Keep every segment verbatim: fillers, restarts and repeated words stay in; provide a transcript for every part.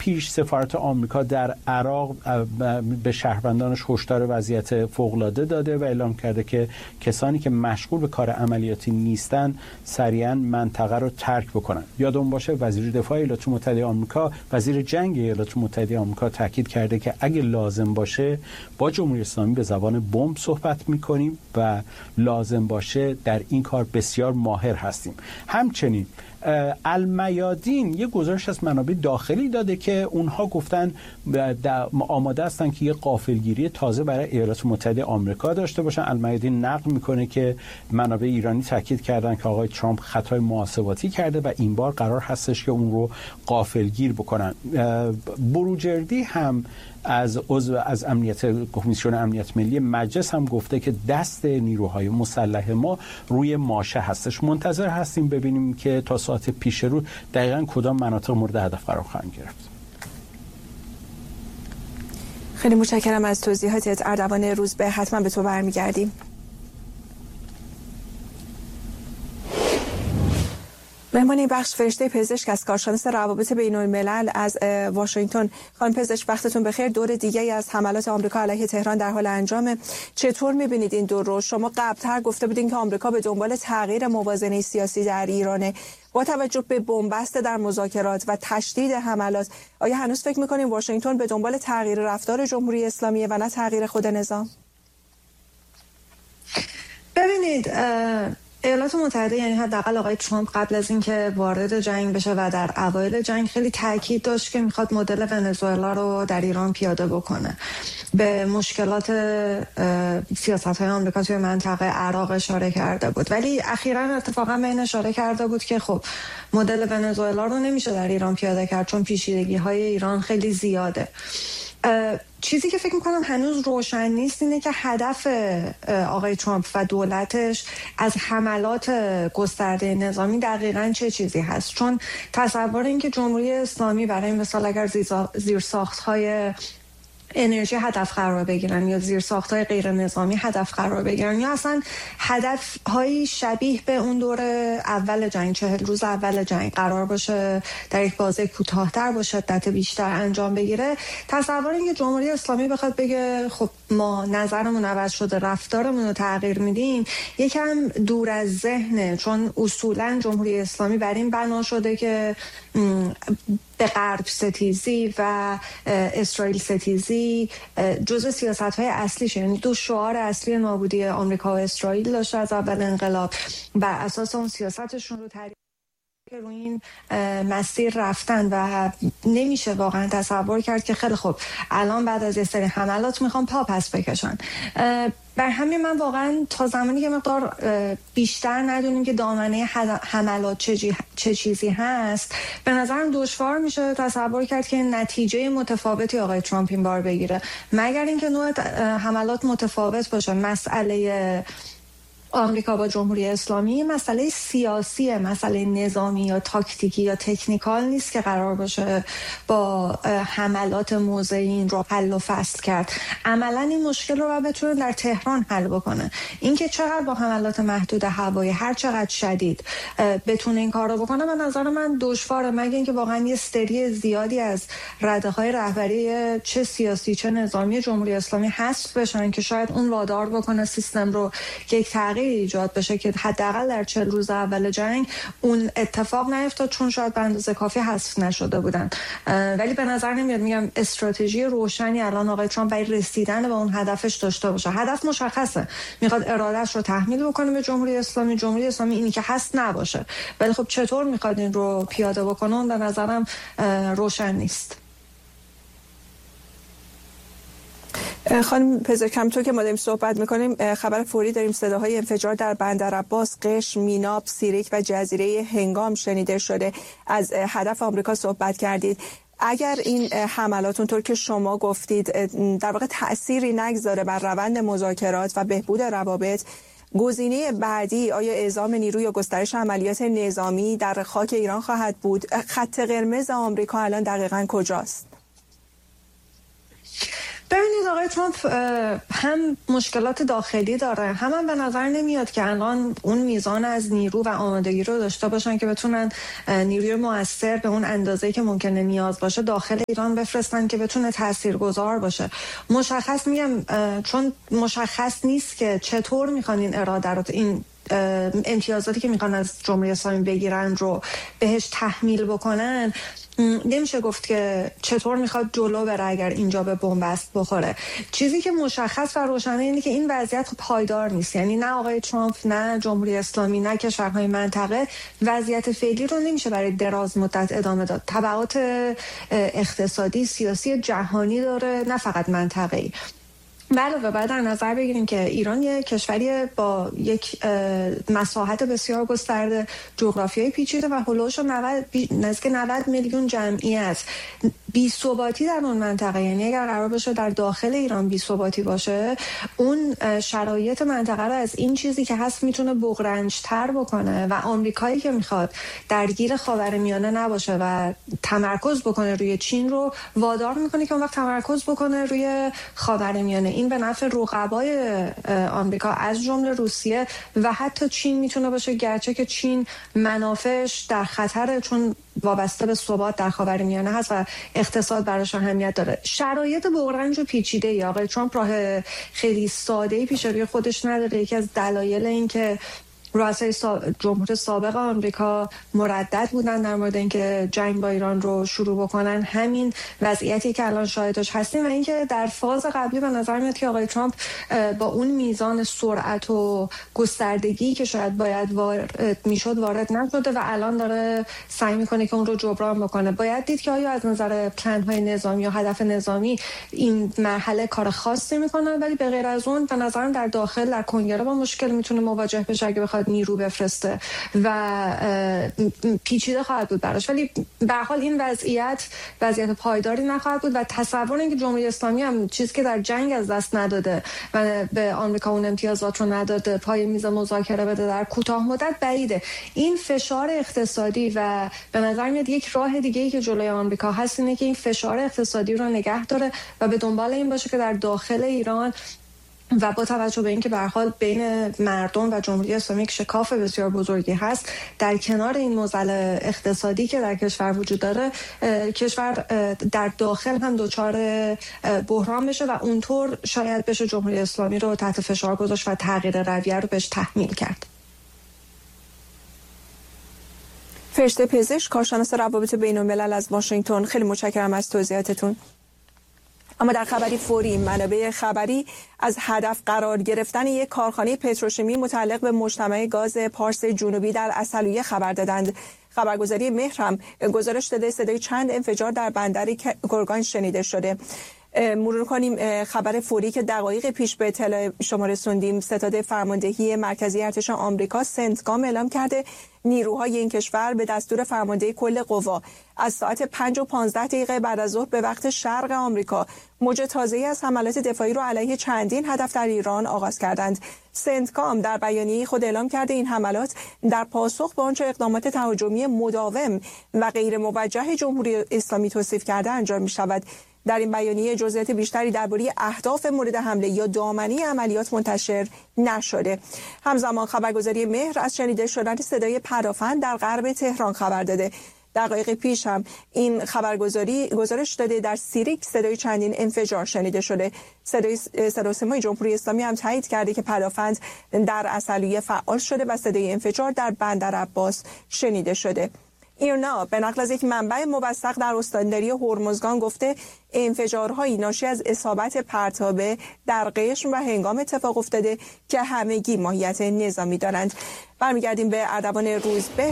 پیش سفارت آمریکا در عراق به شهروندانش هشدار وضعیت فوق‌العاده داده و اعلام کرده که کسانی که مشغول به کار عملیاتی نیستن سریعا منطقه رو ترک بکنن. یادمون باشه وزیر دفاع ایالات متحده آمریکا، وزیر جنگ ایالات متحده آمریکا تاکید کرده که اگه لازم باشه با جمهوری اسلامی به زبان بمب صحبت میکنیم و لازم باشه در این کار بسیار ماهر هستیم. همچنین المیادین یه گزارش از منابع داخلی داده که اونها گفتن آماده هستن که یه غافلگیری تازه برای ایالات متحده آمریکا داشته باشن. المیادین نقل میکنه که منابع ایرانی تاکید کردن که آقای ترامپ خطای محاسباتی کرده و این بار قرار هستش که اون رو غافلگیر بکنن. بروجردی هم از عضو از امنیت کمیسیون امنیت ملی مجلس هم گفته که دست نیروهای مسلح ما روی ماشه هستش. منتظر هستیم ببینیم که تا ساعت پیش رو دقیقاً کدام مناطق مورد هدف قرار خواهند گرفت. خیلی متشکرم از توضیحاتت اردوان روزبه. حتما به تو برمیگردیم. مهمان این بخش فرشته پزشک از کارشناس روابط بین الملل از واشنگتن. خانم پزشک وقتتون بخیر. دور دیگه از حملات آمریکا علیه تهران در حال انجامه. چطور می‌بینید این دور رو؟ شما قبل‌تر گفته بودین که آمریکا به دنبال تغییر موازنه سیاسی در ایرانه. با توجه به بنبست در مذاکرات و تشدید حملات، آیا هنوز فکر می‌کنین واشنگتن به دنبال تغییر رفتار جمهوری اسلامی و نه تغییر خود نظام؟ ببینید ایالات متحده، یعنی حداقل آقای ترامپ قبل از اینکه وارد جنگ بشه و در اوایل جنگ خیلی تاکید داشت که میخواد مدل ونزوئلا رو در ایران پیاده بکنه. به مشکلات سیاست‌های آمریکا توی منطقه عراق اشاره کرده بود، ولی اخیراً اتفاقا به این اشاره کرده بود که خب مدل ونزوئلا رو نمیشه در ایران پیاده کرد چون پیچیدگی‌های ایران خیلی زیاده. چیزی که فکر میکنم هنوز روشن نیست اینه که هدف آقای ترامپ و دولتش از حملات گسترده نظامی دقیقاً چه چیزی هست. چون تصور این که جمهوری اسلامی برای مثال اگر زیرساخت‌های انرژی هدف قرار بگیرن یا زیرساخت‌های غیر نظامی هدف قرار بگیرن یا اصلا هدف‌های شبیه به اون دور اول جنگ، چهل روز اول جنگ قرار باشه در یک بازه کوتاه‌تر با شدت بیشتر انجام بگیره، تصور این که جمهوری اسلامی بخواد بگه خب ما نظرمون عوض شده، رفتارمون رو تغییر میدیم، یکم دور از ذهنه. چون اصولاً جمهوری اسلامی بر این بنا شده که به غرب ستیزی و اسرائیل ستیزی جزء سیاست‌های اصلیشه. یعنی دو شعار اصلی نابودی آمریکا و اسرائیل داشته از اول انقلاب. بر اساس اون سیاستشون رو تعریف که روی این مسیر رفتن و نمیشه واقعا تصور کرد که خیلی خوب الان بعد از یه سری حملات میخوام پا پس بکشن. بر همین من واقعا تا زمانی که مقدار بیشتر ندونیم که دامنه حملات چه, چه چیزی هست، به نظرم دشوار میشه تصور کرد که نتیجه متفاوتی آقای ترامپ این بار بگیره، مگر اینکه نوع حملات متفاوت باشه. مسئله آمریکا با جمهوری اسلامی مسئله سیاسی، مسئله نظامی یا تاکتیکی یا تکنیکال نیست که قرار باشه با حملات موضعین رو حل و فصل کرد. عملا این مشکل رو بتونه در تهران حل بکنه. اینکه چقدر با حملات محدود هوایی هر چقدر شدید بتونه این کار رو بکنه، به نظر من دشواره، مگه اینکه واقعا یه سری زیادی از رده‌های رهبری چه سیاسی چه نظامی جمهوری اسلامی حذف بشن که شاید اون وادار بکنه سیستم رو که یک تغییر ایجاد بشه که حداقل در چهل روز اول جنگ اون اتفاق نیفتاد، چون شاید به اندازه کافی حذف نشده بودن. ولی به نظر نمیاد، میگم استراتژی روشنی الان آقای ترامپ برای رسیدن به اون هدفش داشته باشه. هدف مشخصه، میخواد ارادهش رو تحمیل بکنه به جمهوری اسلامی. جمهوری اسلامی اینی که هست نباشه، ولی خب چطور میخواد این رو پیاده بکنه اون به نظرم روشن نیست. خانم پزشک، همونطور که ما داریم صحبت میکنیم خبر فوری داریم صداهای انفجار در بندر عباس، قشم، میناب، سیریک و جزیره هنگام شنیده شده. از هدف آمریکا صحبت کردید. اگر این حملات اونطور که شما گفتید در واقع تأثیری نگذاره بر روند مذاکرات و بهبود روابط، گزینه بعدی آیا اعزام نیروی یا گسترش عملیات نظامی در خاک ایران خواهد بود؟ خط قرمز آمریکا الان دقیقاً کجاست؟ ببینید ببینید آقای ترامپ هم مشکلات داخلی داره، هم, هم به نظر نمیاد که الان اون میزان از نیرو و آمادگی رو داشته باشن که بتونن نیروی مؤثر به اون اندازه‌ای که ممکنه نیاز باشه داخل ایران بفرستن که بتونه تاثیرگذار باشه. مشخص میگم چون مشخص نیست که چطور میخوان این اراده رو، این امتیازاتی که میخوان از جمهوری اسلامی بگیرن رو بهش تحمیل بکنن. نمیشه گفت که چطور میخواد جلو بره اگر اینجا به بنبست بخوره. چیزی که مشخص و روشنه اینه که این وضعیت پایدار نیست، یعنی نه آقای ترامپ، نه جمهوری اسلامی، نه کشورهای منطقه وضعیت فعلی رو نمیشه برای دراز مدت ادامه داد. تبعات اقتصادی، سیاسی جهانی داره، نه فقط منطقه‌ای. بله و بعد در نظر بگیریم که ایران یک کشوری با یک مساحت بسیار گسترده، جغرافیای پیچیده و هولوش نزدیک نود میلیون جمعیت. بی‌ثباتی در اون منطقه، یعنی اگر قرار باشه در داخل ایران بی‌ثباتی باشه، اون شرایط منطقه رو از این چیزی که هست میتونه بغرنج‌تر بکنه و آمریکایی که میخواد درگیر خاورمیانه نباشه و تمرکز بکنه روی چین رو وادار میکنه که اون وقت تمرکز بکنه روی خاورمیانه. این به نفع رقبای آمریکا از جمله روسیه و حتی چین میتونه باشه، گرچه که چین منافعش در خطره چون وابسته به ثبات در خاورمیانه هست و اقتصاد براش اهمیت داره. شرایط بغرنج و پیچیده ای آقای ترامپ راه خیلی ساده‌ای پیش روی خودش نداره. یکی از دلایل این که رؤسای جمهور سابق آمریکا مردد بودن در مورد اینکه جنگ با ایران رو شروع بکنن همین وضعیتی که الان شاهدش هستیم و اینکه در فاز قبلی به نظر میاد که آقای ترامپ با اون میزان سرعت و گستردگی که شاید باید وارد میشد وارد نشده و الان داره سعی میکنه که اون رو جبران بکنه. باید دید که آیا از نظر پلن‌های نظامی یا هدف نظامی این مرحله کار خاصی میکنه، ولی به غیر از اون به نظرم در داخل در کنگره با مشکل میتونه مواجه بشه اگه بخواد نیرو بفرسته و پیچیده خواهد بود براش. ولی به هر حال این وضعیت وضعیت پایداری نخواهد بود و تصور اینکه جمهوری اسلامی هم چیزی که در جنگ از دست نداده و به آمریکا اون امتیازات رو نداده پای میز مذاکره بده در کوتاه مدت بعیده. این فشار اقتصادی و به نظر میاد یک راه دیگه‌ای که جلوی آمریکا هست اینه که این فشار اقتصادی رو نگه داره و به دنبال این باشه که در داخل ایران و با توجه به اینکه به هر حال بین مردم و جمهوری اسلامی شکاف بسیار بزرگی هست، در کنار این معضل اقتصادی که در کشور وجود داره، کشور در داخل هم دچار بحران بشه و اونطور شاید بشه جمهوری اسلامی رو تحت فشار گذاشت و تغییر رویه رو بهش تحمیل کرد. فرشته پزشک، کارشناس روابط بین الملل از واشنگتن، خیلی متشکرم از توضیحاتتون. اما در خبری فوری، منابع خبری از هدف قرار گرفتن یک کارخانه پتروشیمی متعلق به مجتمع گاز پارس جنوبی در عسلویه خبر دادند. خبرگزاری مهر هم گزارش داده صدای چند انفجار در بندر گرگان شنیده شده. مرور کنیم خبر فوری که دقایق پیش به اطلاع شما رسوندیم. ستاد فرماندهی مرکزی ارتش آمریکا سنتکام اعلام کرده نیروهای این کشور به دستور فرماندهی کل قوا از ساعت پنج و پانزده دقیقه بعد از ظهر به وقت شرق آمریکا موج تازه‌ای از حملات دفاعی را علیه چندین هدف در ایران آغاز کردند. سنتکام در بیانیه خود اعلام کرده این حملات در پاسخ به آنچه اقدامات تهاجمی مداوم و غیر موجه جمهوری اسلامی توصیف کرده انجام می‌شود. در این بیانیه جزئیات بیشتری درباره اهداف مورد حمله یا دامنه عملیات منتشر نشده. همزمان خبرگزاری مهر از شنیده شدن صدای پدافند در غرب تهران خبر داده. دقایق پیش هم این خبرگزاری گزارش داده در سیریک صدای چندین انفجار شنیده شده. صدای صدا و سیمای جمهوری اسلامی هم تایید کرده که پدافند در عسلویه فعال شده و صدای انفجار در بندر عباس شنیده شده. ایرنا به نقل از یک منبع موثق در استانداری هرمزگان گفته انفجارهایی ناشی از اصابت پرتابه در قشم و هنگام اتفاق افتاده که همگی ماهیت نظامی دارند. برمیگردیم به اردوان روزبه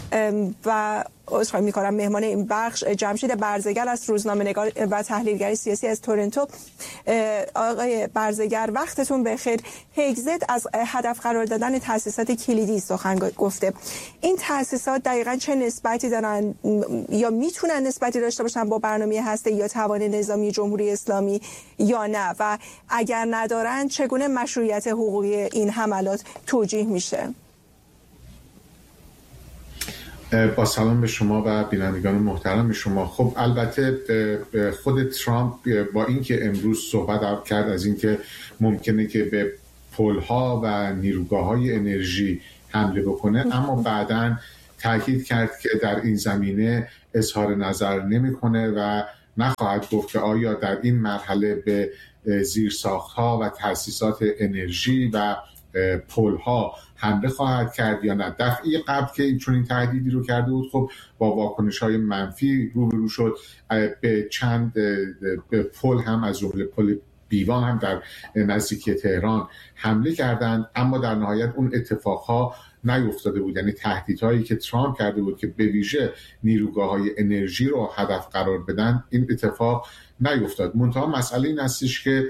و عذرخواهی می‌کنم مهمان این بخش جمشید برزگر از روزنامه‌نگار و تحلیلگر سیاسی از تورنتو. آقای برزگر وقتتون بخیر. هگزت از هدف قرار دادن تأسیسات کلیدی سخن گفته. این تأسیسات دقیقاً چه نسبتی دارن یا میتونن نسبتی داشته باشن با برنامه هسته یا توان نظامی جمهوری اسلامی یا نه، و اگر ندارن چگونه مشروعیت حقوقی این حملات توجیه میشه؟ با سلام به شما و بینندگان محترم شما. خب البته خود ترامپ با اینکه امروز صحبت کرد از اینکه ممکنه که به پل‌ها و نیروگاه‌های انرژی حمله بکنه، اما بعداً تاکید کرد که در این زمینه اظهار نظر نمی‌کنه و نخواهد گفت که آیا در این مرحله به زیرساخت‌ها و تأسیسات انرژی و پل‌ها حمله خواهد کرد یا نه. دفعه قبل که چون این تهدیدی رو کرده بود، خب با واکنش‌های منفی روبرو شد. به چند به پل هم از جمله پل بیوان هم در نزدیکی تهران حمله کردند، اما در نهایت اون اتفاقها نیفتاده بود. یعنی تهدیدهایی که ترامپ کرده بود که به ویژه نیروگاه‌های انرژی رو هدف قرار بدن، این اتفاق نیفتاد. منتها مسئله این هستش که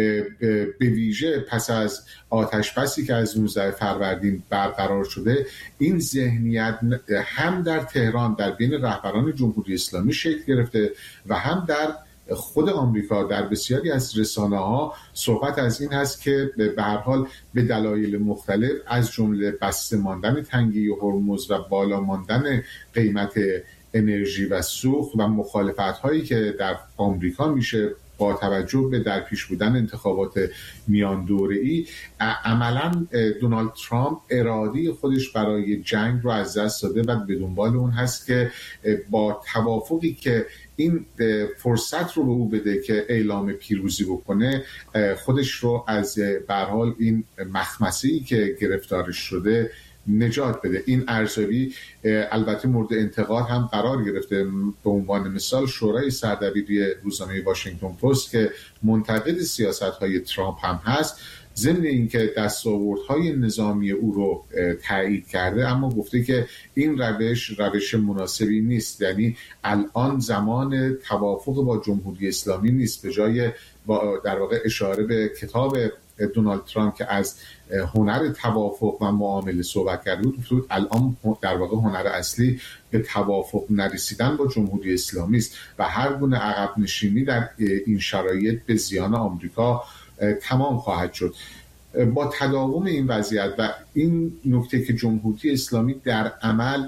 به ویژه پس از آتش‌بسی که از نوزده فروردین برقرار شده، این ذهنیت هم در تهران در بین رهبران جمهوری اسلامی شکل گرفته و هم در خود آمریکا در بسیاری از رسانه‌ها صحبت از این هست که به هر حال به دلایل مختلف از جمله بسته ماندن تنگی هرمز و بالا ماندن قیمت انرژی و سوخت و مخالفت‌هایی که در آمریکا میشه با توجه به در پیش بودن انتخابات میان دوره‌ای، عملاً دونالد ترامپ اراده خودش برای جنگ رو از دست داده و به دنبال اون هست که با توافقی که این فرصت رو به او بده که اعلام پیروزی بکنه، خودش رو از به هر حال این مخمسه‌ای که گرفتارش شده نجات بده. این ارزیابی البته مورد انتقاد هم قرار گرفته. به عنوان مثال شورای سردبیری روزنامه واشنگتن پست که منتقد سیاست‌های ترامپ هم هست، ضمن اینکه دستاوردهای نظامی او رو تایید کرده، اما گفته که این روش روش مناسبی نیست. یعنی الان زمان توافق با جمهوری اسلامی نیست. به جای با در واقع اشاره به کتاب دونالد ترامپ که از هنر توافق و معامله صحبت کرده بود، الان در واقع هنر اصلی به توافق نرسیدن با جمهوری اسلامی است و هر گونه عقب نشینی در این شرایط به زیان آمریکا تمام خواهد شد. با تداوم این وضعیت و این نکته که جمهوری اسلامی در عمل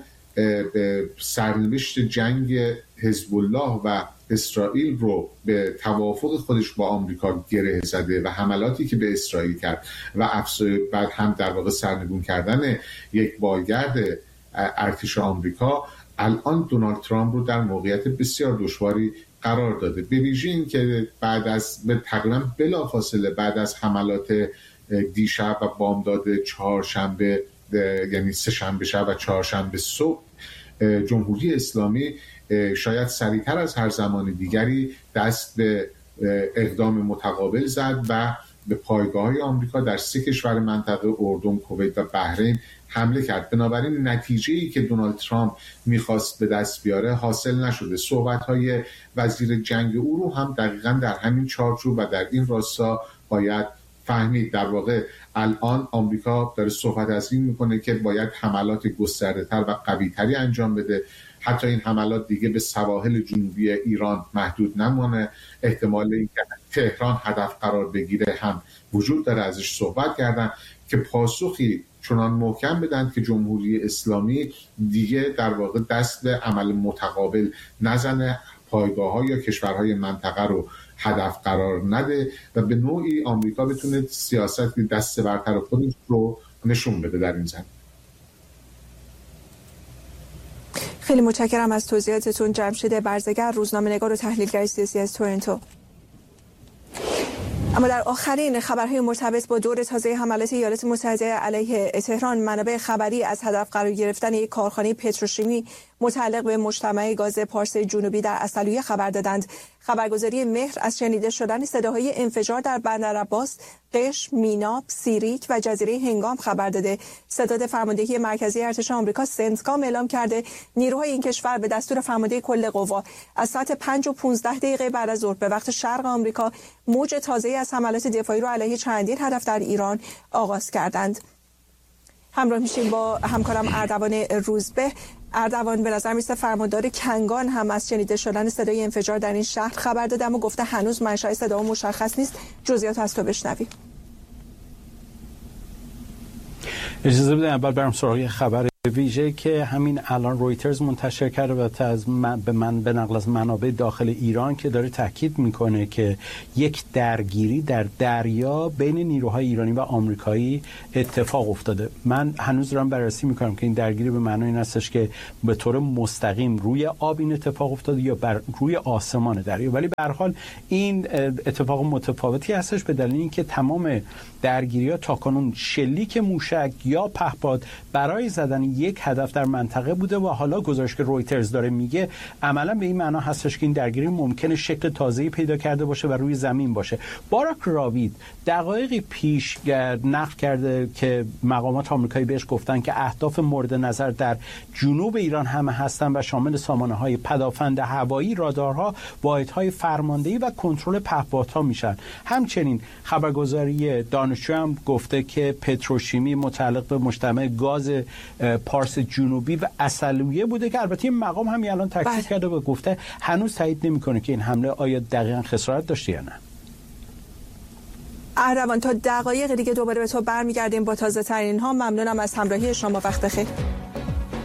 سرنوشت جنگ حزب الله و اسرائیل رو به توافق خودش با آمریکا گره زده و حملاتی که به اسرائیل کرد و افزای بعد هم در واقع سرنگون کردن یک بالگرد ارتش آمریکا، الان دونالد ترامپ رو در موقعیت بسیار دشواری قرار داده. به ویژه این که بعد از به تقریبا بلافاصله بعد از حملات دیشب و بامداد چهارشنبه، یعنی سه شنبه شب و چهارشنبه صبح، جمهوری اسلامی شاید سریعتر از هر زمان دیگری دست به اقدام متقابل زد و به پایگاه‌های آمریکا در سه کشور منطقه اردن، کویت و بحرین حمله کرد. بنابراین نتیجه‌ای که دونالد ترامپ می‌خواست به دست بیاره حاصل نشده. صحبت‌های وزیر جنگ او رو هم دقیقاً در همین چارچوب و در این راستا باید فهمید. در واقع الان آمریکا داره صحبت از این میکنه که باید حملات گسترده‌تر و قوی‌تری انجام بده. حتی این حملات دیگه به سواحل جنوبی ایران محدود نمونه. احتمال اینکه تهران هدف قرار بگیره هم وجود داره. ازش صحبت کردن که پاسخی چنان محکم بدن که جمهوری اسلامی دیگه در واقع دست به عمل متقابل نزنه، پایگاه‌ها یا کشورهای منطقه رو هدف قرار نده و به نوعی آمریکا بتونه سیاست دست برتر خودش رو نشون بده در این زمینه. خیلی متشکرم از توضیحاتتون جمشید برزگر، روزنامه‌نگار و تحلیلگر سیاسی از تورنتو. اما در آخرین خبرهای مرتبط با دور تازه حملات ایالات متحده علیه تهران، منابع خبری از هدف قرار گرفتن یک کارخانه پتروشیمی متعلق به مجتمع گاز پارس جنوبی در عسلویه خبر دادند. خبرگزاری مهر از شنیده شدن صداهای انفجار در بندر عباس، قشم، میناب، سیریک و جزیره هنگام خبر داده. ستاد فرماندهی مرکزی ارتش آمریکا سنتکام اعلام کرده نیروهای این کشور به دستور فرمانده کل قوا از ساعت پنج و پانزده دقیقه بعد از ظهر به وقت شرق آمریکا موج تازه‌ای از حملات دفاعی رو علیه چندین هدف در ایران آغاز کردند. همراه میشیم با همکارم اردوان روزبه. اردوان، به نظر میسته فرماندار کنگان هم از شنیده شدن صدای انفجار در این شهر خبر داده، اما گفته هنوز منشأ صدا مشخص نیست. جزئیات از تو بشنویم. اجازه بدید اول برم سراغ خبر ویژه که همین الان رویترز منتشر کرده و از من به من به نقل از منابع داخل ایران که داره تاکید میکنه که یک درگیری در دریا بین نیروهای ایرانی و آمریکایی اتفاق افتاده. من هنوز دارم بررسی میکنم که این درگیری به معنای این هستش که به طور مستقیم روی آب این اتفاق افتاده یا بر روی آسمان دریا، ولی به هر حال این اتفاق متفاوتی هستش به دلیل اینکه تمام درگیری‌ها تاکنون شلیک موشک یا پهپاد برای زدن یک هدف در منطقه بوده و حالا گزارش که رویترز داره میگه عملا به این معنا هستش که این درگیری ممکنه شکل تازه‌ای پیدا کرده باشه و روی زمین باشه. باراک راوید دقایقی پیش نقل کرده که مقامات آمریکایی بهش گفتن که اهداف مورد نظر در جنوب ایران همه هستن و شامل سامانه‌های پدافند هوایی، رادارها، واحدهای فرماندهی و کنترل پهپادها میشن. همچنین خبرگزاری دانشجو هم گفته که پتروشیمی متعلق به مجتمع گاز پارس جنوبی و اصلویه بوده که البته این مقام هم الان تاکید کرده و گفته هنوز تایید نمی‌کنه که این حمله آیا دقیقاً خسارت داشته یا نه. اهروان تا دقایق دیگه دوباره به تو برمیگردیم با تازه ترین ها. ممنونم از همراهی شما. وقت بخیر.